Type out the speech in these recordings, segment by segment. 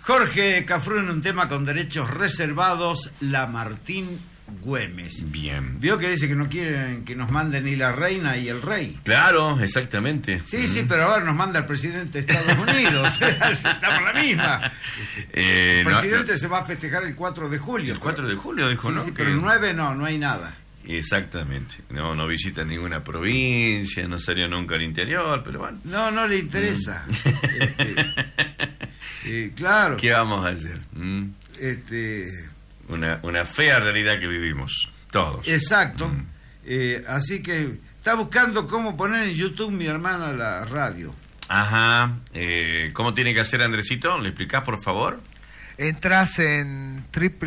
Jorge Cafrune, un tema con derechos reservados, la Martín Güemes. Bien. Vio que dice que no quieren que nos manden ni la reina y el rey. Claro, exactamente. Sí, sí, pero ahora nos manda el presidente de Estados Unidos. Estamos en la misma. El presidente se va a festejar el 4 de julio. El 4 de julio dijo, sí, ¿no? Sí, pero el 9 no hay nada. Exactamente. No visita ninguna provincia, no salió nunca al interior, pero bueno. No le interesa. Claro. ¿Qué vamos a hacer? Una fea realidad que vivimos, todos. Exacto. Así que está buscando cómo poner en YouTube mi hermana la radio. Ajá. ¿Cómo tiene que hacer, Andresito? ¿Le explicás, por favor? Entras en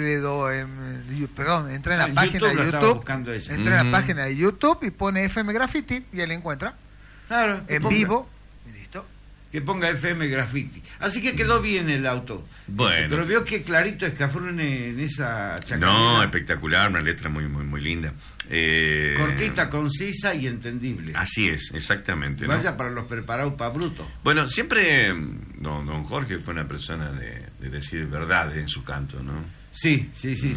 entra en la página de YouTube. Entra en la página de YouTube y pone FM Graffiti y él encuentra. Claro. En vivo. Y listo. Que ponga FM Graffiti. Así que quedó bien el auto. Bueno. Pero vio que clarito es Cafrune en esa chacarera. No, espectacular, una letra muy, muy, muy linda. Cortita, concisa y entendible. Así es, exactamente. Vaya, ¿no? para los preparados para bruto. Bueno, siempre don Jorge fue una persona de decir verdades en su canto, ¿no? Sí.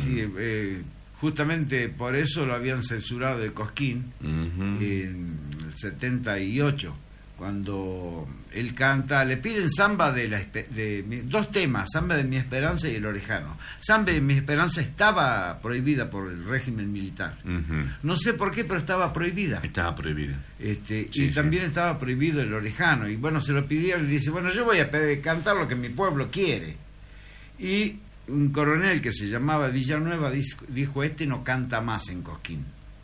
Justamente por eso lo habían censurado de Cosquín en el 78. Cuando él canta, le piden samba dos temas, samba de mi esperanza y el orejano. Samba de mi esperanza estaba prohibida por el régimen militar. No sé por qué, pero estaba prohibida. Estaba prohibida. Y también estaba prohibido el orejano. Y bueno, se lo pidieron y dice, bueno, yo voy a cantar lo que mi pueblo quiere. Y un coronel que se llamaba Villanueva dijo, no canta más en Cosquín.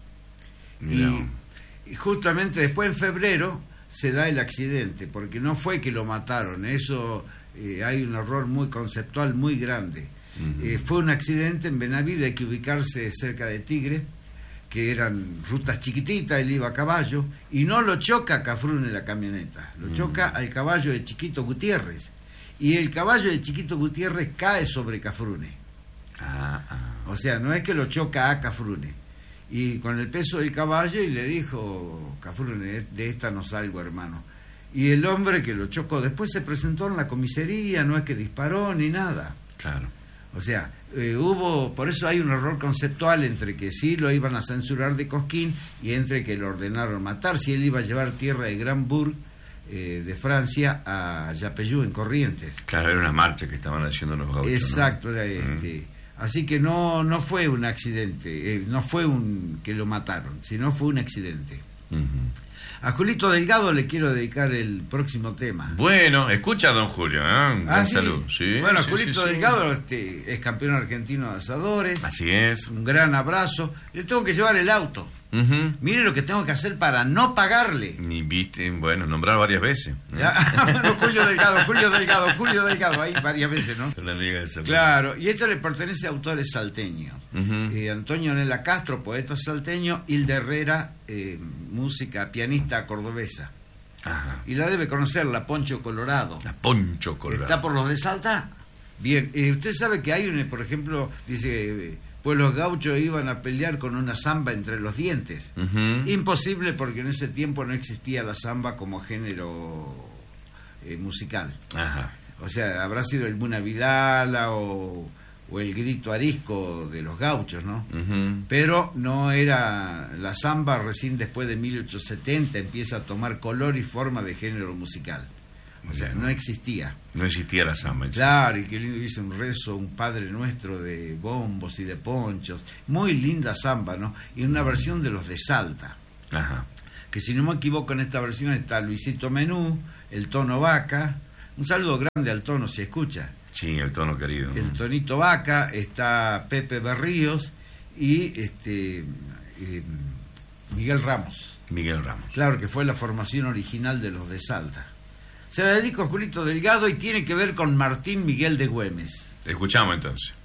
No. Y justamente después en febrero se da el accidente, porque no fue que lo mataron, eso hay un error muy conceptual muy grande. Fue un accidente en Benavides, hay que ubicarse cerca de Tigre, que eran rutas chiquititas, él iba a caballo, y no lo choca Cafrune la camioneta, lo choca al caballo de Chiquito Gutiérrez, y el caballo de Chiquito Gutiérrez cae sobre Cafrune. O sea, no es que lo choca a Cafrune. Y con el peso del caballo, y le dijo, Cafrune, de esta no salgo, hermano. Y el hombre que lo chocó después se presentó en la comisaría, no es que disparó ni nada. Claro. O sea, por eso hay un error conceptual entre que sí lo iban a censurar de Cosquín y entre que lo ordenaron matar. Si él iba a llevar tierra de Granbourg, de Francia, a Yapeyú, en Corrientes. Claro, era una marcha que estaban haciendo los gauchos. Exacto, ¿no? Así que no fue un accidente, no fue que lo mataron, sino fue un accidente. A Julito Delgado le quiero dedicar el próximo tema. Bueno, escucha, don Julio, gran salud. Sí, bueno, Julito Delgado es campeón argentino de asadores. Así es. Un gran abrazo. Le tengo que llevar el auto. Mire lo que tengo que hacer para no pagarle. Ni viste, bueno, nombrar varias veces. Bueno, Julio Delgado, ahí varias veces, ¿no? Una amiga de claro, y esto le pertenece a autores salteños. Antonio Nela Castro, poeta salteño, Hilda Herrera, música, pianista cordobesa. Ajá. Y la debe conocer, la Poncho Colorado. La Poncho Colorado. ¿Está por los de Salta? Bien, usted sabe que hay por ejemplo, dice... pues los gauchos iban a pelear con una zamba entre los dientes. Imposible, porque en ese tiempo no existía la zamba como género musical. Ajá. O sea, habrá sido el Muna Vidala o el grito arisco de los gauchos, ¿no? Pero no era... La zamba recién después de 1870 empieza a tomar color y forma de género musical. O sea, no existía. No existía la samba. Claro, y qué lindo, dice un rezo, un Padre Nuestro de bombos y de ponchos. Muy linda samba, ¿no? Y una versión de los de Salta. Ajá. Que si no me equivoco, en esta versión está Luisito Menú, el Tono Vaca. Un saludo grande al Tono, si escucha. Sí, el Tono querido. El Tonito Vaca, está Pepe Berríos y Miguel Ramos. Miguel Ramos. Claro, que fue la formación original de los de Salta. Se la dedico a Julito Delgado y tiene que ver con Martín Miguel de Güemes. Escuchamos entonces.